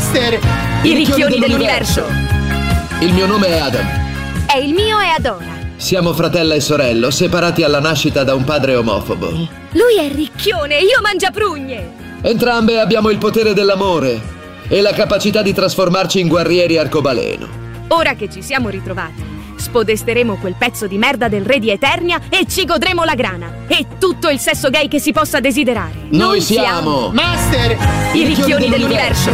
Master! I ricchioni dell'universo! Il mio nome è Adam. E il mio è Adora. Siamo fratello e sorello, separati alla nascita da un padre omofobo. Lui è ricchione e io mangiaprugne. Entrambe abbiamo il potere dell'amore e la capacità di trasformarci in guerrieri arcobaleno. Ora che ci siamo ritrovati, spodesteremo quel pezzo di merda del re di Eternia e ci godremo la grana e tutto il sesso gay che si possa desiderare. Noi siamo Master! I ricchioni dell'universo.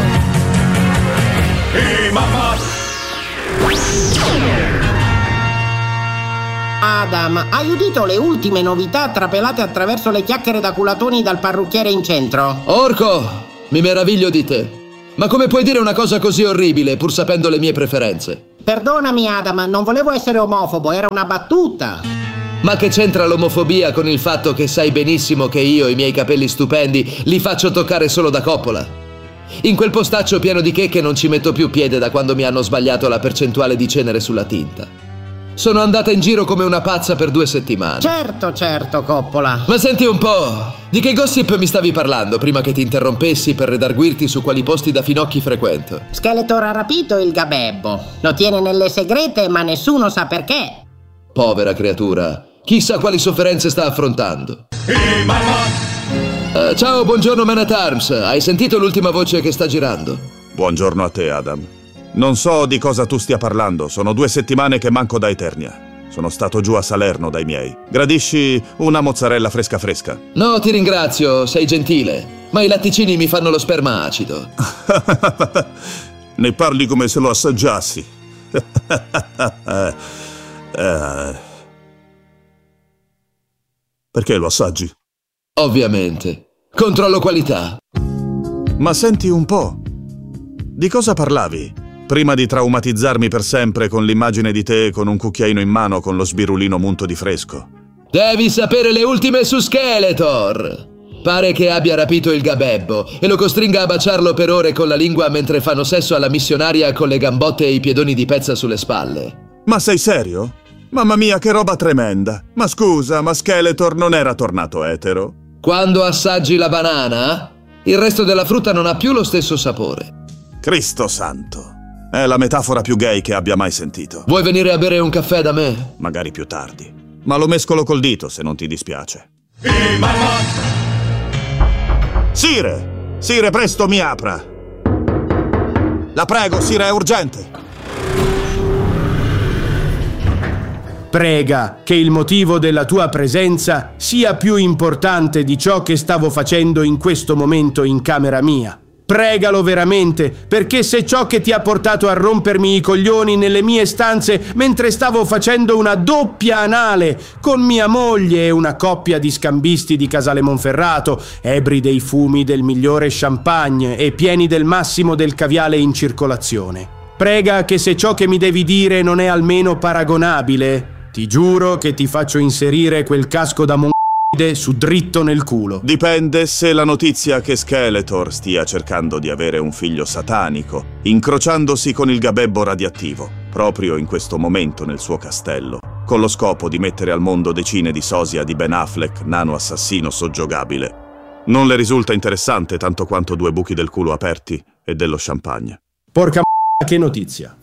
Adam, hai udito le ultime novità trapelate attraverso le chiacchiere da culatoni dal parrucchiere in centro? Orco, mi meraviglio di te. Ma come puoi dire una cosa così orribile pur sapendo le mie preferenze? Perdonami Adam, non volevo essere omofobo, era una battuta. Ma che c'entra l'omofobia con il fatto che sai benissimo che io i miei capelli stupendi li faccio toccare solo da coppola? In quel postaccio pieno di checche non ci metto più piede da quando mi hanno sbagliato la percentuale di cenere sulla tinta. Sono andata in giro come una pazza per 2 settimane. Certo, Coppola. Ma senti un po', di che gossip mi stavi parlando prima che ti interrompessi per redarguirti su quali posti da finocchi frequento? Skeletor ha rapito il gabebbo. Lo tiene nelle segrete, ma nessuno sa perché. Povera creatura, chissà quali sofferenze sta affrontando. Ciao, buongiorno Man at Arms. Hai sentito l'ultima voce che sta girando? Buongiorno a te, Adam. Non so di cosa tu stia parlando, sono 2 settimane che manco da Eternia. Sono stato giù a Salerno dai miei. Gradisci una mozzarella fresca fresca? No, ti ringrazio, sei gentile. Ma i latticini mi fanno lo sperma acido. Ne parli come se lo assaggiassi. Perché lo assaggi? Ovviamente. Controllo qualità. Ma senti un po'. Di cosa parlavi? Prima di traumatizzarmi per sempre con l'immagine di te con un cucchiaino in mano con lo sbirulino munto di fresco. Devi sapere le ultime su Skeletor. Pare che abbia rapito il gabebbo e lo costringa a baciarlo per ore con la lingua mentre fanno sesso alla missionaria con le gambotte e i piedoni di pezza sulle spalle. Ma sei serio? Mamma mia, che roba tremenda. Ma scusa, ma Skeletor non era tornato etero? Quando assaggi la banana, il resto della frutta non ha più lo stesso sapore. Cristo santo. È la metafora più gay che abbia mai sentito. Vuoi venire a bere un caffè da me? Magari più tardi. Ma lo mescolo col dito, se non ti dispiace. Sire! Sire, presto, mi apra! La prego, Sire, è urgente! Prega che il motivo della tua presenza sia più importante di ciò che stavo facendo in questo momento in camera mia. Pregalo veramente, perché se ciò che ti ha portato a rompermi i coglioni nelle mie stanze mentre stavo facendo una doppia anale con mia moglie e una coppia di scambisti di Casale Monferrato, ebri dei fumi del migliore champagne e pieni del massimo del caviale in circolazione. Prega che se ciò che mi devi dire non è almeno paragonabile, ti giuro che ti faccio inserire quel casco da su dritto nel culo. Dipende se la notizia che Skeletor stia cercando di avere un figlio satanico, incrociandosi con il gabebbo radioattivo, proprio in questo momento nel suo castello, con lo scopo di mettere al mondo decine di sosia di Ben Affleck, nano assassino soggiogabile. Non le risulta interessante tanto quanto 2 buchi del culo aperti e dello champagne. Porca che notizia.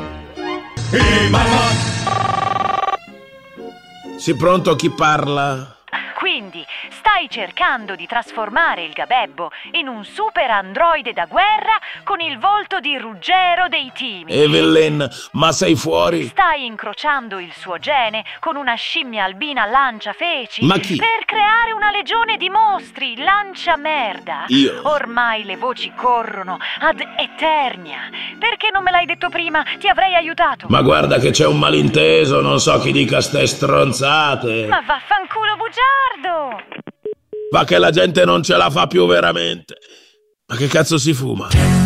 Sei pronto? Chi parla? Quindi stai cercando di trasformare il gabebbo in un super androide da guerra con il volto di Ruggero dei Timi. Evelyn, ma sei fuori? Stai incrociando il suo gene con una scimmia albina lanciafeci Ma chi? per creare una legione di mostri lanciamerda. Io? Ormai le voci corrono ad Eternia. Perché non me l'hai detto prima? Ti avrei aiutato. Ma guarda che c'è un malinteso, non so chi dica ste stronzate. Ma vaffanculo bugiardo! Va che la gente non ce la fa più veramente. Ma che cazzo si fuma?